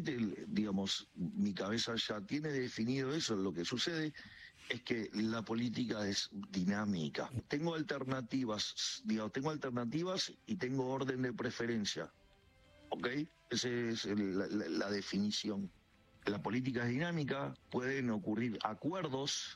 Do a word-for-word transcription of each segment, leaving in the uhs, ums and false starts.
sinceramente, digamos, mi cabeza ya tiene definido eso. Lo que sucede es que la política es dinámica. Tengo alternativas, digamos, tengo alternativas y tengo orden de preferencia. ¿Ok? Esa es el, la, la definición. La política es dinámica, pueden ocurrir acuerdos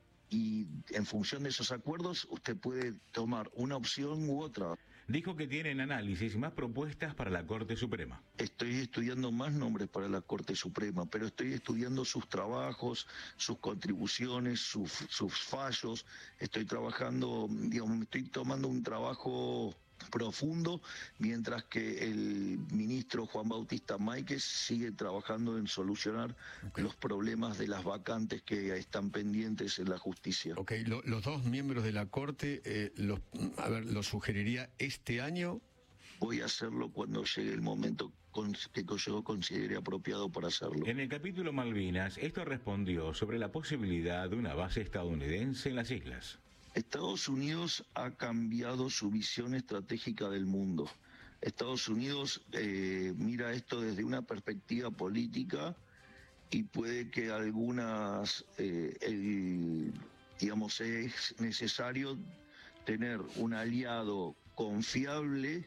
y en función de esos acuerdos usted puede tomar una opción u otra. Dijo que tienen análisis y más propuestas para la Corte Suprema. Estoy estudiando más nombres para la Corte Suprema, pero estoy estudiando sus trabajos, sus contribuciones, sus, sus fallos. Estoy trabajando, digamos, estoy tomando un trabajo profundo, mientras que el ministro Juan Bautista Máiquez sigue trabajando en solucionar okay. los problemas de las vacantes que están pendientes en la justicia. Ok, lo, los dos miembros de la Corte, eh, los, a ver, ¿los sugeriría este año? Voy a hacerlo cuando llegue el momento que yo considere apropiado para hacerlo. En el capítulo Malvinas, esto respondió sobre la posibilidad de una base estadounidense en las islas. Estados Unidos ha cambiado su visión estratégica del mundo. Estados Unidos eh, mira esto desde una perspectiva política y puede que algunas, eh, el, digamos, es necesario tener un aliado confiable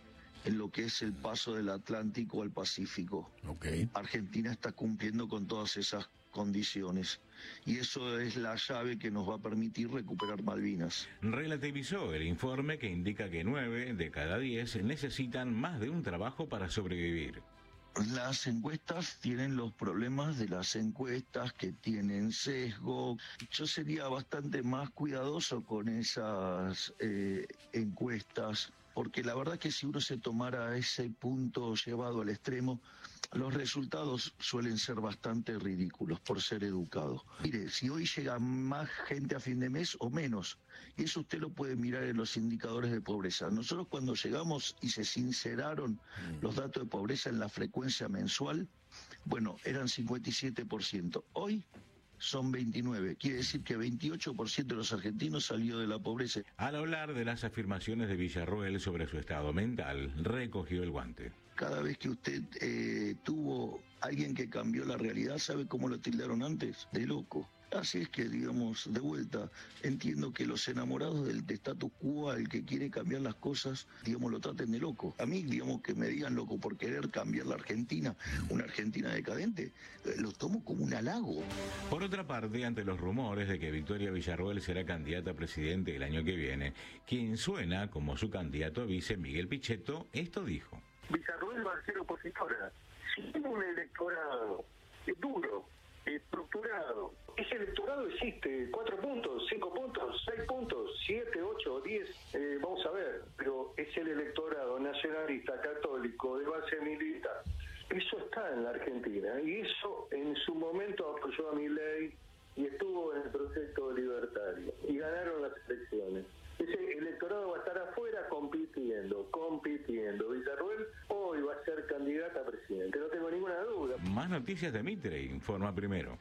en lo que es el paso del Atlántico al Pacífico. Okay. Argentina está cumpliendo con todas esas condiciones y eso es la llave que nos va a permitir recuperar Malvinas. Relativizó el informe que indica que nueve de cada diez necesitan más de un trabajo para sobrevivir. Las encuestas tienen los problemas de las encuestas que tienen sesgo. Yo sería bastante más cuidadoso con esas eh, encuestas, porque la verdad que si uno se tomara ese punto llevado al extremo, los resultados suelen ser bastante ridículos por ser educados. Mire, si hoy llega más gente a fin de mes o menos, y eso usted lo puede mirar en los indicadores de pobreza. Nosotros cuando llegamos y se sinceraron los datos de pobreza en la frecuencia mensual, bueno, eran cincuenta y siete por ciento. Hoy son veintinueve, quiere decir que veintiocho por ciento de los argentinos salió de la pobreza. Al hablar de las afirmaciones de Villarroel sobre su estado mental, recogió el guante. Cada vez que usted eh, tuvo alguien que cambió la realidad, ¿sabe cómo lo tildaron antes? De loco. Así es que, digamos, de vuelta, entiendo que los enamorados del status quo, el que quiere cambiar las cosas, digamos, lo traten de loco. A mí, digamos, que me digan loco por querer cambiar la Argentina, una Argentina decadente, eh, lo tomo como un halago. Por otra parte, ante los rumores de que Victoria Villarroel será candidata a presidente el año que viene, quien suena como su candidato a vice, Miguel Pichetto, esto dijo. Villarroel va a ser opositora. Si tiene un electorado duro, estructurado, ese electorado existe, cuatro puntos, cinco puntos, seis puntos, siete, ocho, diez, eh, vamos a ver, pero es el electorado nacionalista, católico, de base militar. Eso está en la Argentina y eso en su momento apoyó a Milei y estuvo en el proyecto libertario y ganaron las elecciones. Ese electorado va a estar afuera compitiendo, compitiendo. Villarroel hoy va a ser candidata a presidente, no tengo ninguna duda. Más noticias de Mitre, informa Primero.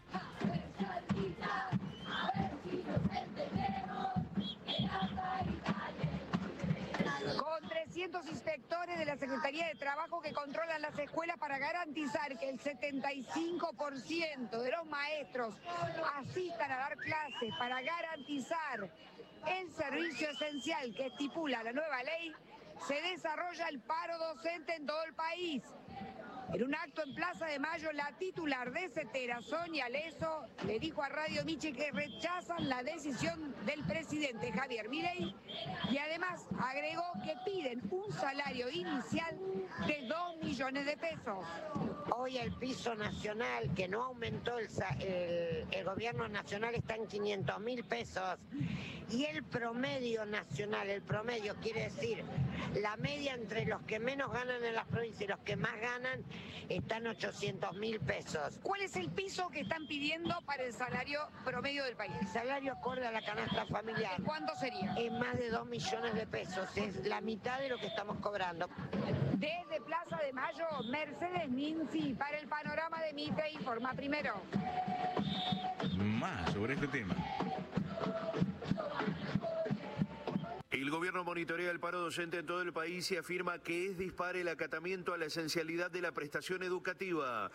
Con trescientos inspectores de la Secretaría de Trabajo que controlan las escuelas para garantizar que el setenta y cinco por ciento de los maestros asistan a dar clases, para garantizar el servicio esencial que estipula la nueva ley, se desarrolla el paro docente en todo el país. En un acto en Plaza de Mayo, la titular de CETERA, Sonia Leso, le dijo a Radio Miche que rechazan la decisión del presidente Javier Milei y además agregó que piden un salario inicial de dos millones de pesos. Hoy el piso nacional, que no aumentó el, el, el gobierno nacional, está en quinientos mil pesos. Y el promedio nacional, el promedio quiere decir la media entre los que menos ganan en las provincias y los que más ganan, está en ochocientos mil pesos. ¿Cuál es el piso que están pidiendo para el salario promedio del país? El salario acorde a la canasta familiar. ¿Cuánto sería? Es más de dos millones de pesos, es la mitad de lo que estamos cobrando. Desde Plaza de Mayo, Mercedes Ninzi, para el panorama de Mitre, informa Primero. Más sobre este tema. El gobierno monitorea el paro docente en todo el país y afirma que es dispar el acatamiento a la esencialidad de la prestación educativa.